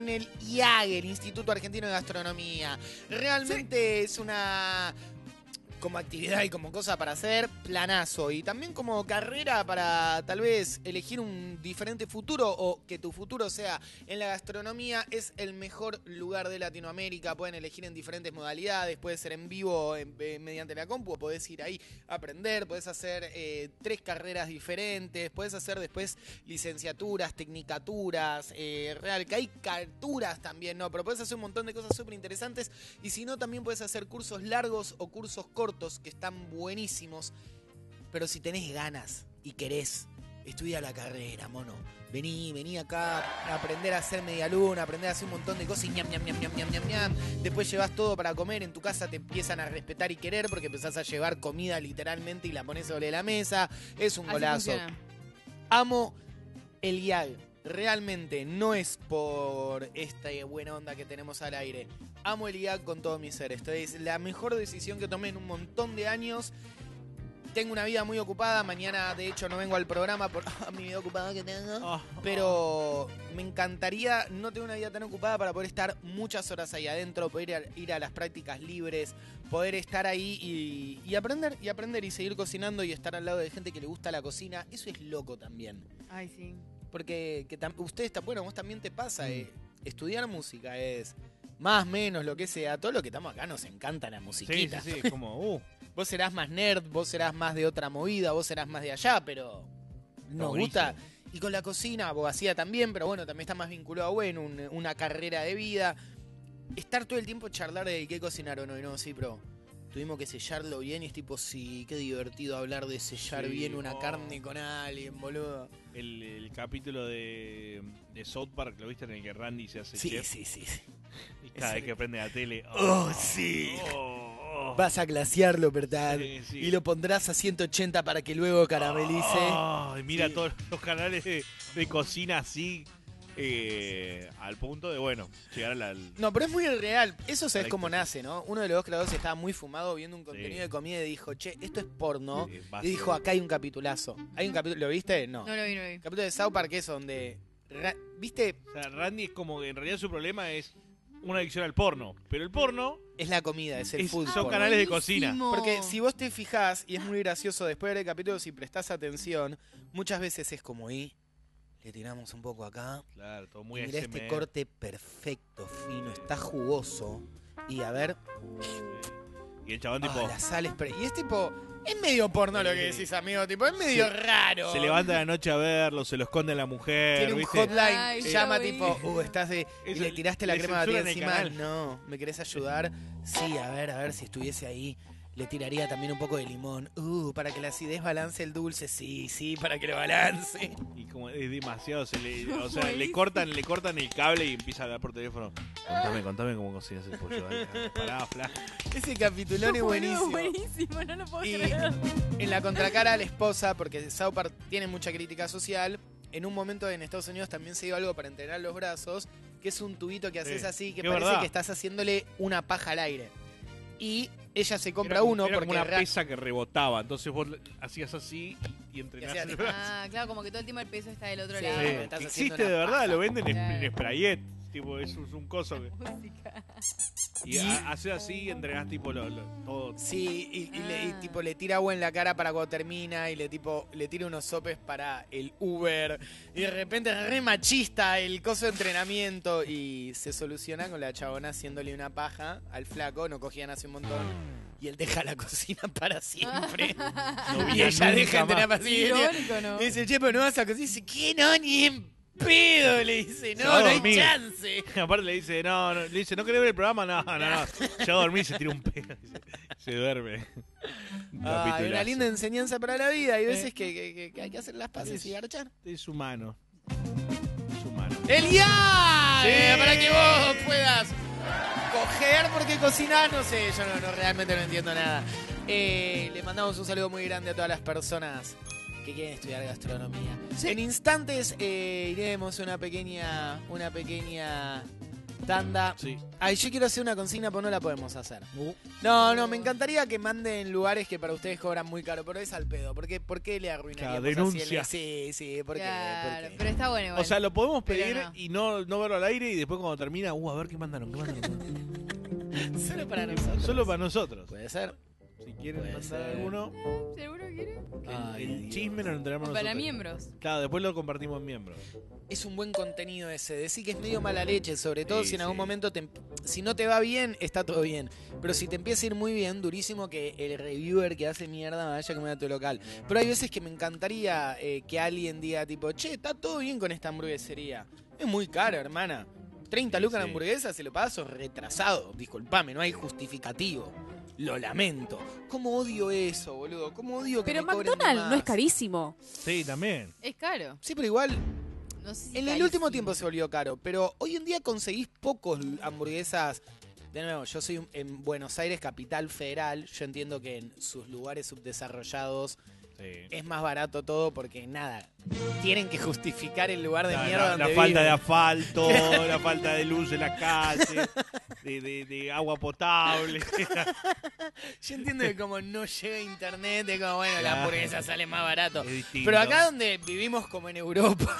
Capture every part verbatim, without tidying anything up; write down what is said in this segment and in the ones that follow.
en el I A G, el Instituto Argentino de Gastronomía. Realmente sí. Es una... como actividad y como cosa para hacer, planazo. Y también como carrera para tal vez elegir un diferente futuro o que tu futuro sea en la gastronomía. Es el mejor lugar de Latinoamérica. Pueden elegir en diferentes modalidades. Puede ser en vivo en, en, mediante la compu. Podés ir ahí a aprender. Podés hacer eh, tres carreras diferentes. Podés hacer después licenciaturas, tecnicaturas. Eh, real, que hay carturas también, ¿no? Pero podés hacer un montón de cosas súper interesantes. Y si no, también podés hacer cursos largos o cursos cortos que están buenísimos, pero si tenés ganas y querés, estudia la carrera, mono. Vení, vení acá a aprender a hacer media luna, aprender a hacer un montón de cosas y ñam, ñam, ñam, ñam, ñam, ñam, ñam. Después llevas todo para comer, en tu casa te empiezan a respetar y querer porque empezás a llevar comida literalmente y la pones sobre la mesa. Es un Así golazo. funciona. Amo el I A G. Realmente no es por esta buena onda que tenemos al aire. Amo el I A G con todo mi ser. Esto es la mejor decisión que tomé en un montón de años. Tengo una vida muy ocupada. Mañana, de hecho, no vengo al programa por oh, mi vida ocupada que tengo. Oh, pero me encantaría no tener una vida tan ocupada para poder estar muchas horas ahí adentro, poder ir a, ir a las prácticas libres, poder estar ahí y, y aprender, y aprender y seguir cocinando y estar al lado de gente que le gusta la cocina. Eso es loco también. Ay, sí. Porque que tam- ustedes, bueno, vos también te pasa, eh, estudiar música es más, menos, lo que sea. Todo lo que estamos acá nos encanta la musiquita. Sí, sí, sí, como, uh. Vos serás más nerd, vos serás más de otra movida, vos serás más de allá, pero nos gusta. Y con la cocina, abogacía también, pero bueno, también está más vinculado a bueno, un, una carrera de vida. Estar todo el tiempo charlar de qué cocinaron hoy, no, sí, pero tuvimos que sellarlo bien y es tipo, sí, qué divertido hablar de sellar sí, bien una oh. carne con alguien, boludo. El, el capítulo de, de South Park, ¿lo viste? En el que Randy se hace sí, chef. Sí, sí, sí. Y cada vez que prende la tele... ¡Oh, oh sí! Oh, oh. Vas a glaciarlo, ¿verdad? Sí, sí. Y lo pondrás a ciento ochenta para que luego caramelice. Oh, y mira sí. todos los canales de, de cocina así... Eh, al punto de, bueno, llegar a la... No, pero es muy real. Eso sabes cómo nace, ¿no? Uno de los dos creadores estaba muy fumado viendo un contenido sí. de comida y dijo, che, esto es porno. Sí, y dijo, acá hay un capitulazo. ¿Hay un capítulo? ¿Lo viste? No. No lo vi, no lo vi. El capítulo de South Park es donde... ¿Viste? O sea, Randy es como que en realidad su problema es una adicción al porno. Pero el porno... Es la comida, es el es, food Son porn. canales de cocina. Porque si vos te fijás, y es muy gracioso después de ver el capítulo, si prestás atención, muchas veces es como, y le tiramos un poco acá. Claro, todo muy y mirá este corte perfecto, fino, está jugoso. Y a ver... Y el chabón oh, tipo... La sal es... Y es tipo... Es medio porno sí. lo que decís, amigo. Tipo, es medio se, raro. Se levanta de la noche a verlo, se lo esconde a la mujer. Tiene un ¿viste? hotline, Ay, llama vi. tipo, uh, estás de... Y le tiraste la le crema batida encima. canal. No, ¿me querés ayudar? Sí, a ver, a ver, si estuviese ahí, le tiraría también un poco de limón. Uh, para que la acidez balance el dulce. Sí, sí, para que lo balance. Y como es demasiado, se le, o sea, le cortan, le cortan el cable y empieza a hablar por teléfono. Contame, contame cómo cocinas el pollo. Pará, flash. Ese capitulón es buenísimo. Buenísimo, no lo puedo y creer. En la contracara a la esposa, porque South Park tiene mucha crítica social, en un momento en Estados Unidos también se dio algo para entrenar los brazos, que es un tubito que haces sí, así, que parece verdad. que estás haciéndole una paja al aire. Y ella se compra era, uno era porque... como una pesa que rebotaba, entonces vos hacías así y, y entrenás el brazo. Ah, claro, como que todo el tiempo el peso está del otro sí, lado. Sí. Existe de verdad, lo venden en, en Sprayet. Tipo, es un, un coso que... Y, y hace así y entrenás tipo lo, lo, todo. Sí, y, y, ah. le, y tipo le tira agua en la cara para cuando termina y le tipo le tira unos sopes para el Uber. Y de repente es re machista el coso de entrenamiento y se soluciona con la chabona haciéndole una paja al flaco, no cogían hace un montón. Y él deja la cocina para siempre. No, y ella deja de entrenar para siempre. ¿No? Y dice, che, pero no vas a cocinar. Y dice, ¿qué? No, ni en pedo, le dice, no, no hay chance. Aparte le dice, no, no, le dice, ¿no querés ver el programa? No, no, no. Ya dormí y se tira un pedo. Se, se duerme. Ah, una linda enseñanza para la vida. Hay veces que, que, que hay que hacer las paces es, y garchar. Es humano. Es humano. ¡El I A G! Sí. Eh, para que vos puedas coger, porque cocinar, no sé, yo no, no realmente no entiendo nada. Eh, le mandamos un saludo muy grande a todas las personas que quieren estudiar gastronomía. Sí. En instantes eh, iremos a una pequeña, una pequeña tanda. Sí. Ay, yo quiero hacer una consigna, pero no la podemos hacer. Uh, No, no, me encantaría que manden lugares que para ustedes cobran muy caro, pero es al pedo. ¿Por qué, por qué le arruinaríamos Claro, así el- denuncia. Sí, sí, ¿por qué? Claro, ¿Por qué? pero está bueno igual. O sea, lo podemos Pero pedir no. y no, no verlo al aire y después cuando termina, uh, a ver qué mandaron, qué mandaron. Solo para nosotros. Solo para nosotros. Puede ser. Si quieren Puede mandar ser. alguno, ¿Seguro quiere? que Ay, el Dios. chisme lo enteramos nosotros. Para miembros. Claro, después lo compartimos en miembros. Es un buen contenido ese. Decir que es medio mala leche, sobre todo Sí, si en algún sí. momento te, si no te va bien, está todo bien. Pero si te empieza a ir muy bien, durísimo que el reviewer que hace mierda vaya a comer a tu local. Pero hay veces que me encantaría eh, que alguien diga tipo, che, está todo bien con esta hamburguesería. Es muy caro, hermana. treinta lucas la sí. hamburguesa, se lo paso retrasado. Disculpame, no hay justificativo. Lo lamento. ¿Cómo odio eso, boludo? ¿Cómo odio que Pero me cobren McDonald's más? no es carísimo. Sí, también. Es caro. Sí, pero igual No sé si en el carísimo. último tiempo se volvió caro, pero hoy en día conseguís pocos hamburguesas. De nuevo, yo soy en Buenos Aires, capital federal. Yo entiendo que en sus lugares subdesarrollados Sí. es más barato todo porque nada, tienen que justificar el lugar de La, mierda la- donde la falta viven. de asfalto, la falta de luz en la calle, de, de- de agua potable. Yo entiendo que como no llega internet, es como, bueno, la Claro. hamburguesa sale más barato. Es distinto. Pero acá donde vivimos como en Europa.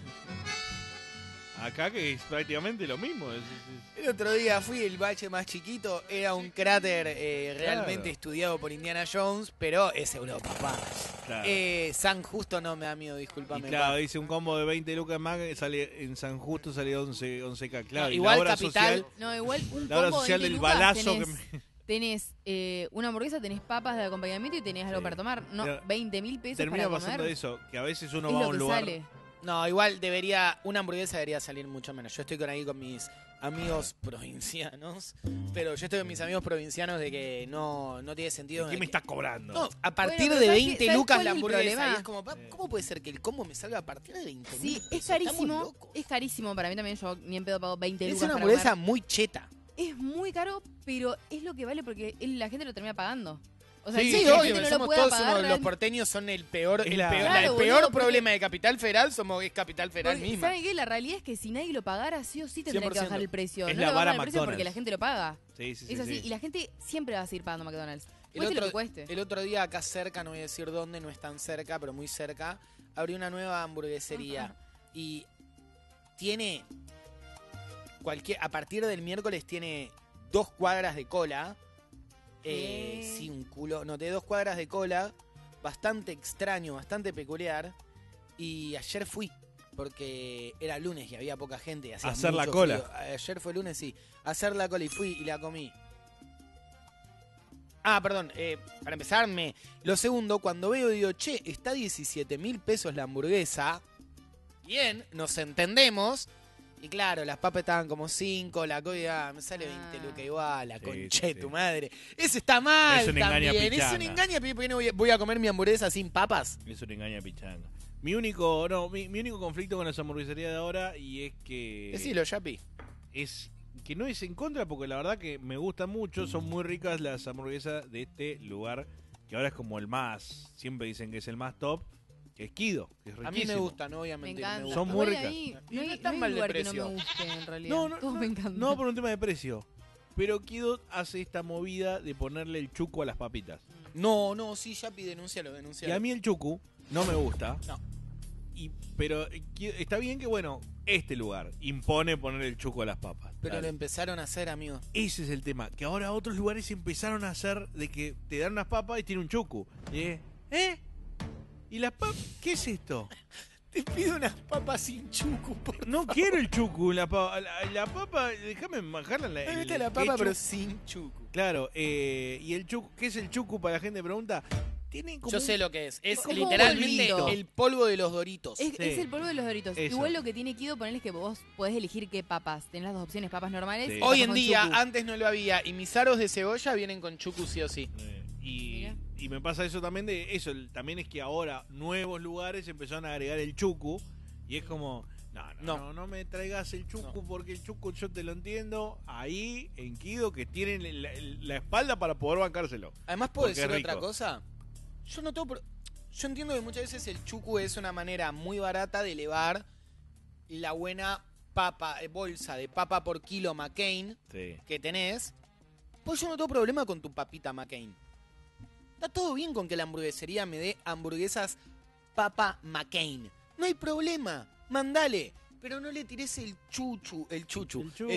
Acá que es prácticamente lo mismo. es- es- El otro día fui, el bache más chiquito, era un cráter eh, realmente Claro. estudiado por Indiana Jones, pero es Europa, papá. es- claro. Eh, San Justo no me da miedo, y discúlpame. claro, pa. dice un combo de veinte lucas más que sale en San Justo sale once, once K. Claro, No, y igual la obra Capital- social, No, igual un la obra combo de social veinte del lucas balazo tenés, que me... tenés eh, una hamburguesa, tenés papas de acompañamiento y tenés algo Sí. para tomar. No, Pero veinte mil pesos termina para pasando comer. eso, que a veces uno Es va a lo un que lugar... sale. No, igual debería, una hamburguesa debería salir mucho menos. Yo estoy con ahí con mis amigos provincianos, pero yo estoy con mis amigos provincianos de que no, no tiene sentido. ¿Qué de me que- estás cobrando? No, a partir Bueno, pero de ¿sabes veinte qué- sabes lucas cuál la es el hamburguesa. problema? Y es como, pa, ¿cómo puede ser que el combo me salga a partir de veinte mil Sí, pesos? es carísimo. Estamos locos. Es carísimo para mí también. Yo ni en pedo pago veinte Es lucas una para hamburguesa comer. muy cheta. Es muy caro, pero es lo que vale porque él- la gente lo termina pagando. O sea, Sí, si Sí, la obvio, gente no lo somos pueda todos pagar, unos- los realmente- porteños son el peor, Es el la- peor, Claro, la- el boludo, peor porque- problema de Capital Federal somos es Capital Federal Porque, misma. ¿saben qué? La realidad es que si nadie lo pagara, sí o sí tendría cien por que bajar ciento. el precio. Es no la lo vara bajan el precio porque McDonald's. la gente lo paga. Sí, sí, sí, Es así. sí. Y la gente siempre va a seguir pagando McDonald's. El Cueste lo otro, que cueste. el otro día acá cerca, no voy a decir dónde, no es tan cerca, pero muy cerca, abrió una nueva hamburguesería y tiene cualquier, a partir del miércoles tiene dos cuadras de cola. Eh, ¿Qué? sí, un culo. No, de dos cuadras de cola. Bastante extraño, bastante peculiar. Y ayer fui, porque era lunes y había poca gente. y hacía ¿Hacer la mucho cola? frío. Ayer fue lunes, sí. Hacer la cola y fui y la comí. Ah, perdón, eh, para empezarme. Lo segundo, cuando veo digo, che, está diecisiete mil pesos la hamburguesa. Bien, nos entendemos. Y claro, las papas estaban como cinco, la cola me sale veinte Ah. lucas igual, la Sí, concha sí, de sí. tu madre. Eso está mal Es un engaña también. Es un pichanga. engaña, ¿por qué no voy a, voy a comer mi hamburguesa sin papas? Es una engaña pichanga. Mi único, no, mi, mi único conflicto con las hamburgueserías de ahora y es que Decilo, Yapi. es que no es en contra porque la verdad que me gustan mucho, son muy ricas las hamburguesas de este lugar que ahora es como el más, siempre dicen que es el más top, que es Kido, que es A mí riquísimo. me gusta, no voy a Me mentir. encanta. Me gusta. Son muy Igual ricas. a mí Y no no hay, están no hay mal de lugar que no precio. me guste en realidad. No, no, Todos no, me encantan. no por un tema de precio, pero Kido hace esta movida de ponerle el chuco a las papitas. No, no, sí, Yapi, denúncialo, Y denúncialo. a mí el chucu no me gusta. No. Y, pero eh, qui- está bien que, bueno, este lugar impone poner el chuco a las papas. Pero Dale. lo empezaron a hacer, amigo. Ese es el tema. Que ahora otros lugares empezaron a hacer de que te dan unas papas y tiene un chucu. Y es, ¿eh? ¿Y las papas? ¿Qué es esto? Te pido unas papas sin chucu, por No quiero el chucu. La, pa- la, la papa, déjame majarla en la. Me el gusta la papa, ketchup. pero sin chucu. Claro, eh, y el chucu, ¿qué es el chucu? Para la gente que pregunta. Tiene como Yo un- sé lo que es. Es como literalmente polvito. el polvo de los Doritos. Es, Sí. es el polvo de los Doritos. Eso. Igual lo que tiene Kido ponerle es que vos podés elegir qué papas. Tenés las dos opciones, papas normales Sí. y Hoy papas en con día, chucu. antes no lo había. Y mis aros de cebolla vienen con chucu sí o sí. Eh, y, Mira. y me pasa eso también de eso. el- También es que ahora nuevos lugares empezaron a agregar el chucu. Y es como, no, no, No. no, no me traigas el chucu No. porque el chucu yo te lo entiendo. Ahí en Kido que tienen la, la espalda para poder bancárselo. Además, puedo Porque decir es rico. otra cosa. Yo no tengo. pro- Yo entiendo que muchas veces el chucu es una manera muy barata de elevar la buena papa, eh, bolsa de papa por kilo McCain Sí. que tenés, pues yo no tengo problema con tu papita McCain. Está todo bien con que la hamburguesería me dé hamburguesas papa McCain. No hay problema, mandale. Pero no le tires el chuchu, el chuchu, El chu-